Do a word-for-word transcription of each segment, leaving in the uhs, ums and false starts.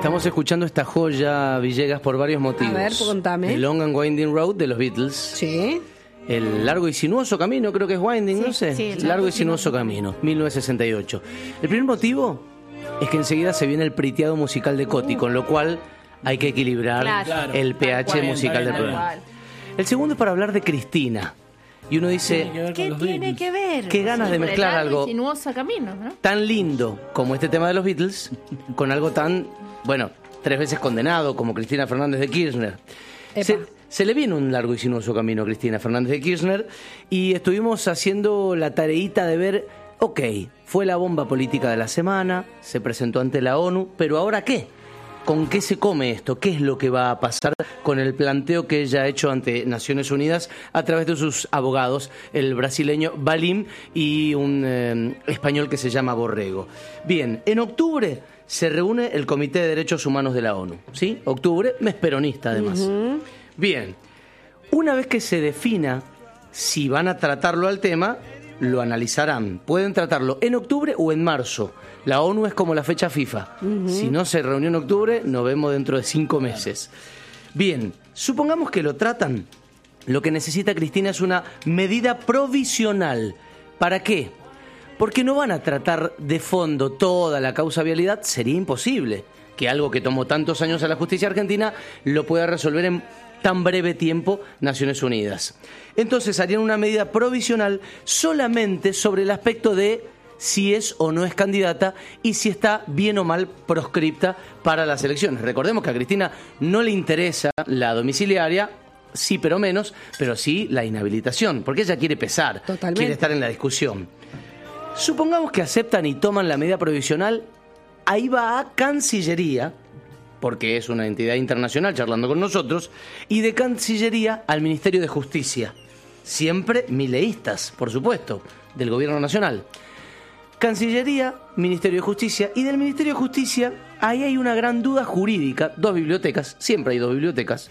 Estamos escuchando esta joya, Villegas, por varios motivos. A ver, contame. The Long and Winding Road de los Beatles. Sí. El largo y sinuoso camino, creo que es Winding, Sí, no sé. sí, largo, largo y sinuoso camino, mil novecientos sesenta y ocho. El primer motivo es que enseguida se viene el priteado musical de Coti, uh. con lo cual hay que equilibrar claro. el pH cual, musical del programa. Cual. El segundo es para hablar de Cristina. Y uno dice, ¿qué tiene que ver? Qué ganas de mezclar algo camino, ¿no? tan lindo como este tema de los Beatles con algo tan, bueno, tres veces condenado como Cristina Fernández de Kirchner. Se, se le viene un largo y sinuoso camino a Cristina Fernández de Kirchner y estuvimos haciendo la tareita de ver, ok, fue la bomba política de la semana, se presentó ante la ONU, pero ¿ahora qué? ¿Con qué se come esto? ¿Qué es lo que va a pasar con el planteo que ella ha hecho ante Naciones Unidas a través de sus abogados, el brasileño Valim y un eh, español que se llama Borrego? Bien, en octubre se reúne el Comité de Derechos Humanos de la ONU, ¿sí? Octubre, mes peronista además. Uh-huh. Bien, una vez que se defina si van a tratarlo al tema, lo analizarán. Pueden tratarlo en octubre o en marzo. La ONU es como la fecha FIFA. Uh-huh. Si no se reunió en octubre, nos vemos dentro de cinco meses. Bien, supongamos que lo tratan. Lo que necesita Cristina es una medida provisional. ¿Para qué? Porque no van a tratar de fondo toda la causa vialidad. Sería imposible que algo que tomó tantos años a la justicia argentina lo pueda resolver en tan breve tiempo Naciones Unidas. Entonces harían una medida provisional solamente sobre el aspecto de si es o no es candidata y si está bien o mal proscripta para las elecciones. Recordemos que a Cristina no le interesa la domiciliaria, sí pero menos, pero sí la inhabilitación, porque ella quiere pesar, Totalmente. quiere estar en la discusión. Supongamos que aceptan y toman la medida provisional, ahí va a Cancillería, porque es una entidad internacional charlando con nosotros, y de Cancillería al Ministerio de Justicia. Siempre mileístas, por supuesto, del Gobierno Nacional. Cancillería, Ministerio de Justicia, y del Ministerio de Justicia, ahí hay una gran duda jurídica, dos bibliotecas, siempre hay dos bibliotecas.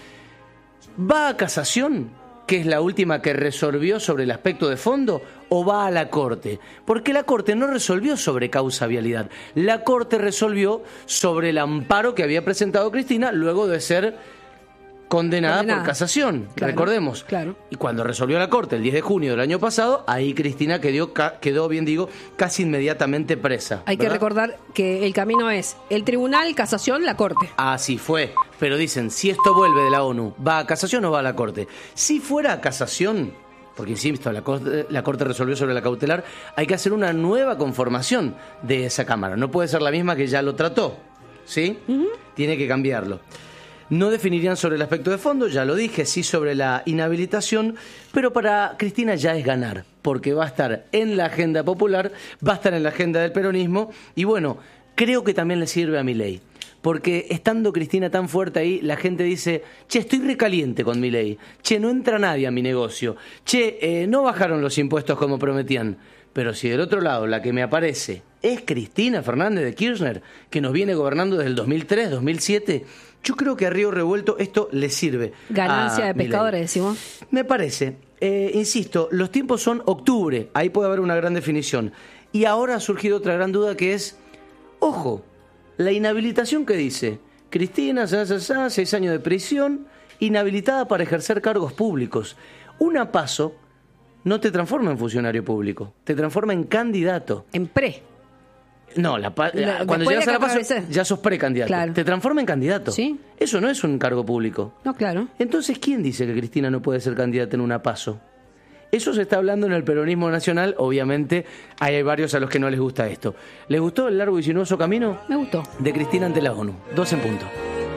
¿Va a casación, que es la última que resolvió sobre el aspecto de fondo, o va a la Corte? Porque la Corte no resolvió sobre causa vialidad, la Corte resolvió sobre el amparo que había presentado Cristina luego de ser condenada, condenada. por casación, claro, recordemos. Claro. Y cuando resolvió la Corte el diez de junio del año pasado, ahí Cristina quedó, quedó bien digo, casi inmediatamente presa. Hay ¿verdad? que recordar que el camino es el tribunal, casación, la Corte. Así fue, pero dicen, si esto vuelve de la ONU, ¿va a casación o va a la Corte? Si fuera a casación, porque insisto, la Corte, la Corte resolvió sobre la cautelar, hay que hacer una nueva conformación de esa Cámara. No puede ser la misma que ya lo trató, ¿sí? Uh-huh. Tiene que cambiarlo. No definirían sobre el aspecto de fondo, ya lo dije, sí sobre la inhabilitación, pero para Cristina ya es ganar, porque va a estar en la agenda popular, va a estar en la agenda del peronismo, y bueno, creo que también le sirve a Milei, porque estando Cristina tan fuerte ahí, la gente dice, che, estoy recaliente con Milei, che, no entra nadie a mi negocio, che, eh, no bajaron los impuestos como prometían. Pero si del otro lado la que me aparece es Cristina Fernández de Kirchner, que nos viene gobernando desde el dos mil tres, dos mil siete, yo creo que a Río Revuelto esto le sirve. Ganancia de pescadores, Milei. decimos. Me parece. Eh, insisto, los tiempos son octubre, ahí puede haber una gran definición. Y ahora ha surgido otra gran duda que es, ojo, la inhabilitación que dice, Cristina, sa, sa, sa, seis años de prisión, inhabilitada para ejercer cargos públicos. Una paso no te transforma en funcionario público, te transforma en candidato. En pre. No, la, la, cuando llegas a la paso ya sos precandidato. Claro. Te transforma en candidato. ¿Sí? Eso no es un cargo público. No, claro. Entonces, ¿quién dice que Cristina no puede ser candidata en una paso? Eso se está hablando en el peronismo nacional. Obviamente hay varios a los que no les gusta esto. ¿Les gustó el largo y sinuoso camino? Me gustó. De Cristina ante la ONU. Dos en punto.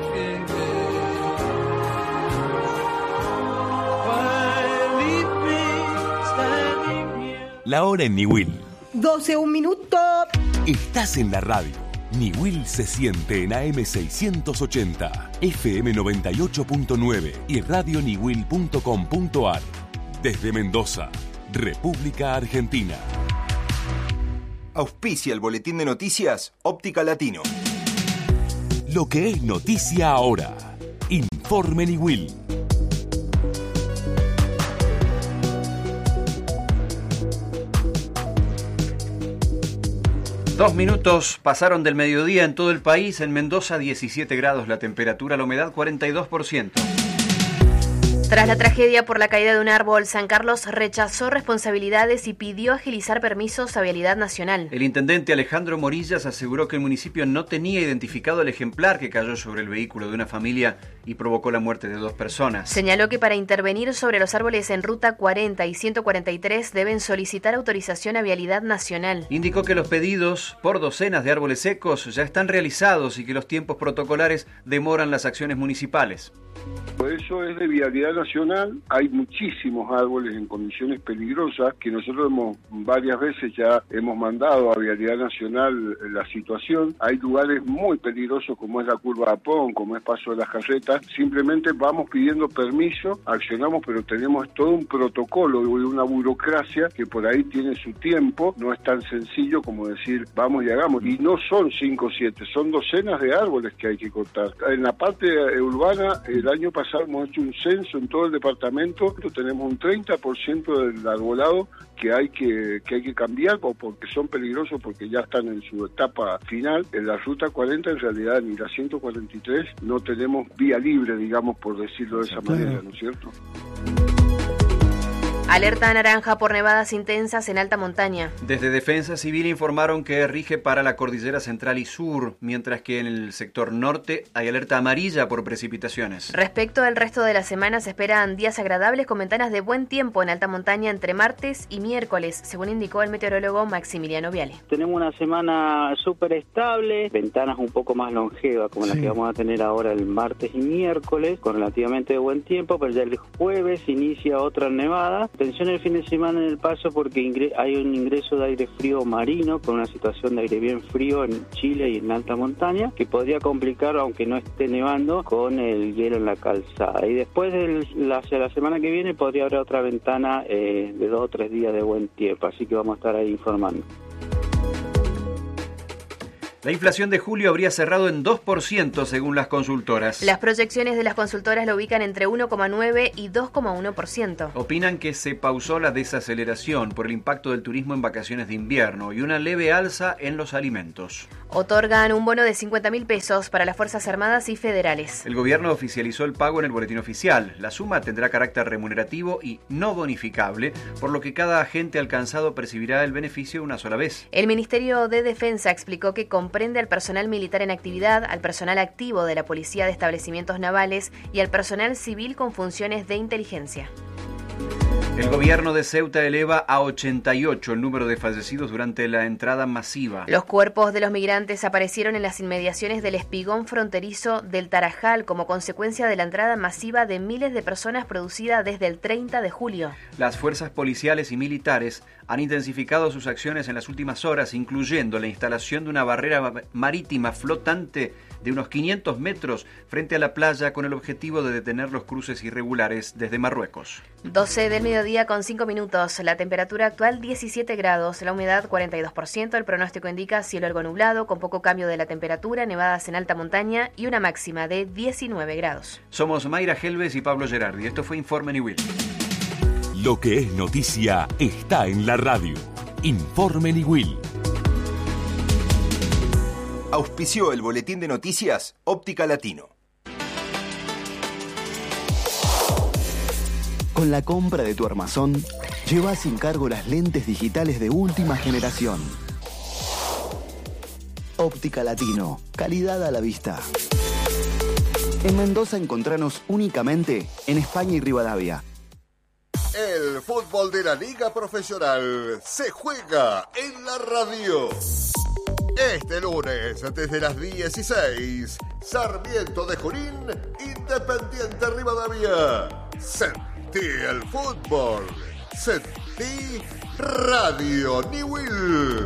La hora en Niwil. doce, un minuto. Estás en la radio. Niwil se siente en A M seiscientos ochenta, F M noventa y ocho punto nueve y radio niwil punto com punto a r. Desde Mendoza, República Argentina. Auspicia el boletín de noticias Óptica Latino. Lo que es noticia ahora. Informe Niwil. Dos minutos pasaron del mediodía en todo el país. En Mendoza, diecisiete grados la temperatura, la humedad cuarenta y dos por ciento. Tras la tragedia por la caída de un árbol, San Carlos rechazó responsabilidades y pidió agilizar permisos a Vialidad Nacional. El intendente Alejandro Morillas aseguró que el municipio no tenía identificado el ejemplar que cayó sobre el vehículo de una familia y provocó la muerte de dos personas. Señaló que para intervenir sobre los árboles en Ruta cuarenta y ciento cuarenta y tres deben solicitar autorización a Vialidad Nacional. Indicó que los pedidos por docenas de árboles secos ya están realizados y que los tiempos protocolares demoran las acciones municipales. Por eso es de Vialidad Nacional. Hay muchísimos árboles en condiciones peligrosas que nosotros hemos varias veces ya hemos mandado a Vialidad Nacional la situación. Hay lugares muy peligrosos como es la Curva Apón, como es Paso de las Carretas. Simplemente vamos pidiendo permiso, accionamos, pero tenemos todo un protocolo y una burocracia que por ahí tiene su tiempo. No es tan sencillo como decir vamos y hagamos. Y no son cinco o siete, son docenas de árboles que hay que cortar. En la parte urbana, el año pasado hemos hecho un censo en todo el departamento, tenemos un treinta por ciento del arbolado que hay que, que hay que cambiar o porque son peligrosos, porque ya están en su etapa final. En la Ruta cuarenta, en realidad, ni la ciento cuarenta y tres, no tenemos vía libre, digamos, por decirlo de esa manera, ¿no es cierto? Alerta naranja por nevadas intensas en alta montaña. Desde Defensa Civil informaron que rige para la cordillera central y sur, mientras que en el sector norte hay alerta amarilla por precipitaciones. Respecto al resto de la semana, se esperan días agradables con ventanas de buen tiempo en alta montaña entre martes y miércoles, según indicó el meteorólogo Maximiliano Viale. Tenemos una semana súper estable, ventanas un poco más longevas como sí. las que vamos a tener ahora el martes y miércoles, con relativamente buen tiempo, pero ya el jueves inicia otra nevada. Atención el fin de semana en el paso porque ingre- hay un ingreso de aire frío marino con una situación de aire bien frío en Chile y en alta montaña que podría complicar, aunque no esté nevando, con el hielo en la calzada. Y después del, la, hacia la semana que viene podría haber otra ventana eh, de dos o tres días de buen tiempo, así que vamos a estar ahí informando. La inflación de julio habría cerrado en dos por ciento según las consultoras. Las proyecciones de las consultoras lo ubican entre uno coma nueve y dos coma uno por ciento. Opinan que se pausó la desaceleración por el impacto del turismo en vacaciones de invierno y una leve alza en los alimentos. Otorgan un bono de cincuenta mil pesos para las Fuerzas Armadas y Federales. El gobierno oficializó el pago en el boletín oficial. La suma tendrá carácter remunerativo y no bonificable, por lo que cada agente alcanzado percibirá el beneficio una sola vez. El Ministerio de Defensa explicó que comprende al personal militar en actividad, al personal activo de la Policía de Establecimientos Navales y al personal civil con funciones de inteligencia. El gobierno de Ceuta eleva a ochenta y ocho el número de fallecidos durante la entrada masiva. Los cuerpos de los migrantes aparecieron en las inmediaciones del espigón fronterizo del Tarajal como consecuencia de la entrada masiva de miles de personas producida desde el treinta de julio. Las fuerzas policiales y militares han intensificado sus acciones en las últimas horas, incluyendo la instalación de una barrera marítima flotante de unos quinientos metros frente a la playa con el objetivo de detener los cruces irregulares desde Marruecos. doce del mediodía con cinco minutos. La temperatura actual diecisiete grados, la humedad cuarenta y dos por ciento. El pronóstico indica cielo algo nublado, con poco cambio de la temperatura, nevadas en alta montaña y una máxima de diecinueve grados. Somos Mayra Helves y Pablo Gerardi. Esto fue Informe Niwil. Lo que es noticia está en la radio. Informe Niwil. Auspició el boletín de noticias Óptica Latino. Con la compra de tu armazón, lleva sin cargo las lentes digitales de última generación. Óptica Latino, calidad a la vista. En Mendoza encontranos únicamente en España y Rivadavia. El fútbol de la Liga Profesional se juega en la radio. Este lunes, desde las dieciséis, Sarmiento de Junín, Independiente Rivadavia. Sentí el fútbol. Sentí Radio Niwil.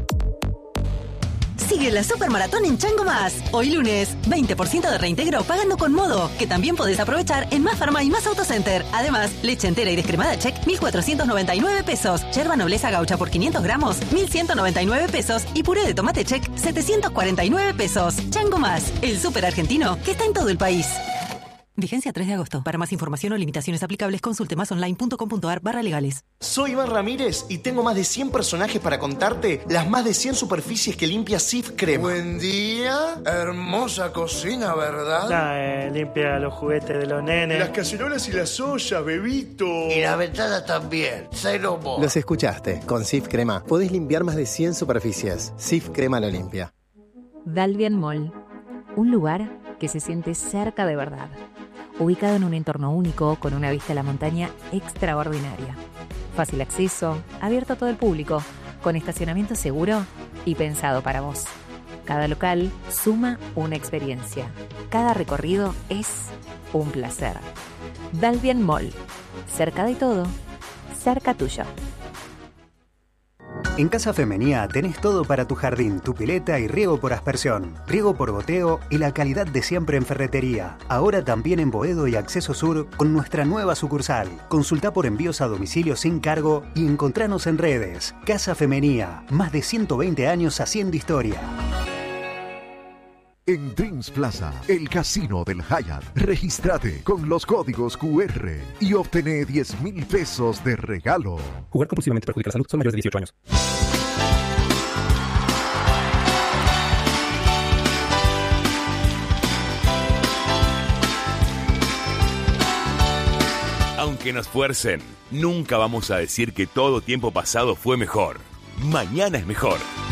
Sigue la Supermaratón en Chango Más. Hoy lunes, veinte por ciento de reintegro pagando con Modo, que también podés aprovechar en Más Farma y Más Autocenter. Además, leche entera y descremada Check, mil cuatrocientos noventa y nueve pesos. Yerba Nobleza Gaucha por quinientos gramos, mil ciento noventa y nueve pesos. Y puré de tomate Check, setecientos cuarenta y nueve pesos. Chango Más, el súper argentino que está en todo el país. Vigencia tres de agosto. Para más información o limitaciones aplicables, consulte masonline.com.ar barra legales. Soy Iván Ramírez y tengo más de cien personajes para contarte las más de cien superficies que limpia Cif Crema. Buen día. Hermosa cocina, ¿verdad? Ah, eh, limpia los juguetes de los nenes. Las cacerolas y las ollas, bebito. Y la ventana también. Cero more. Los escuchaste. Con Cif Crema podés limpiar más de cien superficies. Cif Crema lo limpia. Dalvian Mall. Un lugar que se siente cerca de verdad. Ubicado en un entorno único, con una vista a la montaña extraordinaria. Fácil acceso, abierto a todo el público, con estacionamiento seguro y pensado para vos. Cada local suma una experiencia. Cada recorrido es un placer. Dalvian Mall. Cerca de todo, cerca tuyo. En Casa Femenía tenés todo para tu jardín, tu pileta y riego por aspersión, riego por goteo y la calidad de siempre en ferretería. Ahora también en Boedo y Acceso Sur con nuestra nueva sucursal. Consulta por envíos a domicilio sin cargo y encontranos en redes. Casa Femenía, más de ciento veinte años haciendo historia. En Dreams Plaza, el casino del Hyatt. Regístrate con los códigos cu erre y obtené diez mil pesos de regalo. Jugar compulsivamente perjudica la salud. Son mayores de dieciocho años. Aunque nos fuercen, nunca vamos a decir que todo tiempo pasado fue mejor. Mañana es mejor.